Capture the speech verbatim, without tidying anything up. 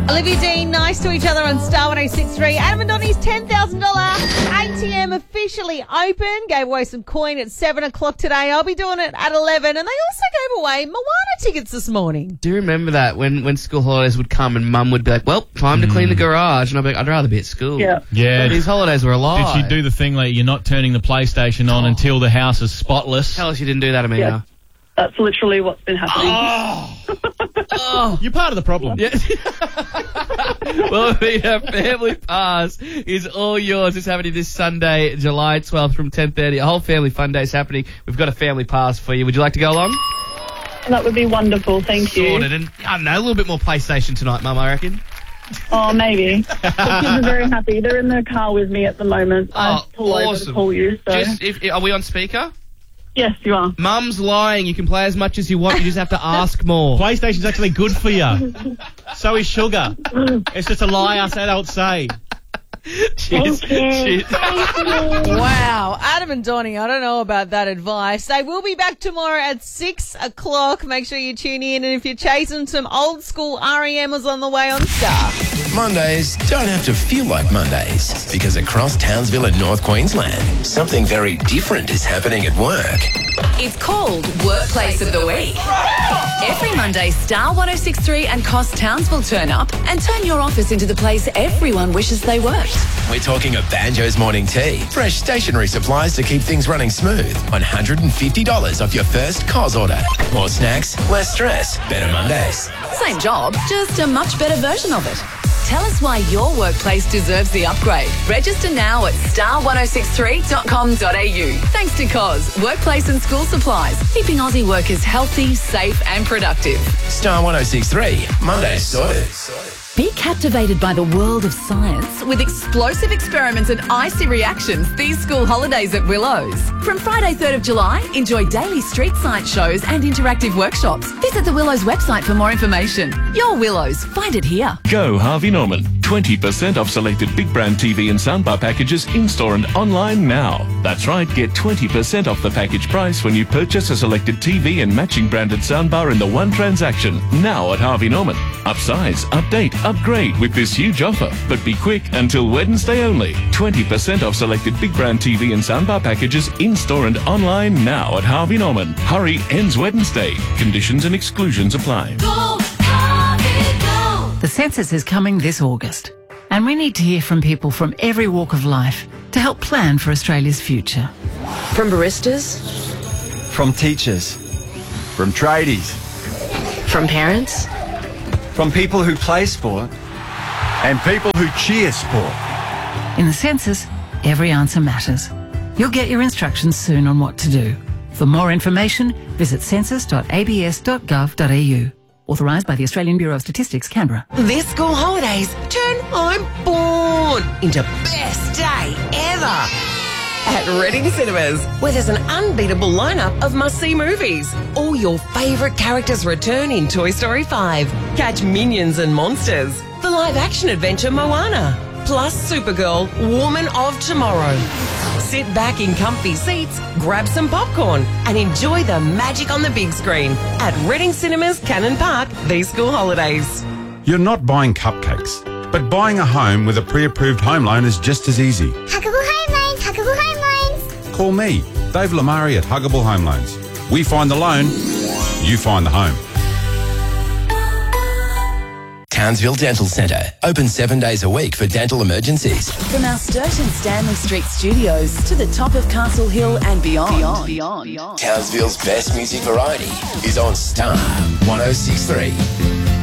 Olivia Dean, nice to each other on Star one oh six point three. Adam and Donnie's ten thousand dollars A T M officially open. Gave away some coin at seven o'clock today. I'll be doing it at eleven. And they also gave away Moana tickets this morning. Do you remember that when, when school holidays would come and Mum would be like, well, time to mm. clean the garage? And I'd be like, I'd rather be at school. Yeah. Yeah. These holidays were a lie. Did she do the thing like you're not turning the PlayStation on oh. until the house is spotless? Tell us you didn't do that, Amina. Yeah. That's literally what's been happening. Oh. oh. You're part of the problem. Yeah. Well, Amina, Family Pass is all yours. It's happening this Sunday, July twelfth from ten thirty. A whole family fun day is happening. We've got a Family Pass for you. Would you like to go along? That would be wonderful. Thank Sorted. you. And, I don't know, a little bit more PlayStation tonight, Mum, I reckon. Oh, maybe. The kids are very happy. They're in the car with me at the moment. Oh, I pull awesome. over to call you. So. Just, if, are we on speaker? Yes, you are. Mum's lying. You can play as much as you want. You just have to ask more. PlayStation's actually good for you. So is sugar. It's just a lie us adults say. She's, okay. she's Wow. Adam and Donnie, I don't know about that advice. They will be back tomorrow at six o'clock. Make sure you tune in. And if you're chasing some old school R E Mers on the way on Star. Mondays don't have to feel like Mondays because across Townsville and North Queensland, something very different is happening at work. It's called Workplace of the Week. Every Monday, Star one oh six point three and Cost Townsville turn up and turn your office into the place everyone wishes they worked. We're talking a Banjo's morning tea, fresh stationery supplies to keep things running smooth, one hundred fifty dollars off your first C O S order. More snacks, less stress, better Mondays. Same job, just a much better version of it. Tell us why your workplace deserves the upgrade. Register now at star one oh six three dot com dot a u. Thanks to C O S, Workplace and School Supplies, keeping Aussie workers healthy, safe and productive. Star one oh six point three, Mondays sorted. Be captivated by the world of science with explosive experiments and icy reactions these school holidays at Willows. From Friday third of July, enjoy daily street science shows and interactive workshops. Visit the Willows website for more information. Your Willows, find it here. Go Harvey Norman. twenty percent off selected big brand T V and soundbar packages in-store and online now. That's right, get twenty percent off the package price when you purchase a selected T V and matching branded soundbar in the one transaction. Now at Harvey Norman. Upsize, update, upgrade with this huge offer. But be quick, until Wednesday only. twenty percent off selected big brand T V and soundbar packages in-store and online now at Harvey Norman. Hurry, ends Wednesday. Conditions and exclusions apply. Go, Harvey, go. The census is coming this August, and we need to hear from people from every walk of life to help plan for Australia's future. From baristas, from teachers, from tradies, from parents, from people who play sport, and people who cheer sport. In the census, every answer matters. You'll get your instructions soon on what to do. For more information, visit census dot a b s dot gov dot a u. Authorised by the Australian Bureau of Statistics, Canberra. This school holidays turn I'm born into best day ever at Reading Cinemas, where there's an unbeatable lineup of must-see movies. All your favourite characters return in Toy Story five. Catch Minions and Monsters, the live-action adventure Moana, plus Supergirl, Woman of Tomorrow. Sit back in comfy seats, grab some popcorn and enjoy the magic on the big screen at Reading Cinemas, Cannon Park, these school holidays. You're not buying cupcakes, but buying a home with a pre-approved home loan is just as easy. Huggable Home Loans, Huggable Home Loans. Call me, Dave Lamari at Huggable Home Loans. We find the loan, you find the home. Townsville Dental Centre, open seven days a week for dental emergencies. From our Sturgeon Stanley Street studios to the top of Castle Hill and beyond. Beyond, beyond, beyond. Townsville's best music variety is on Star one oh six point three.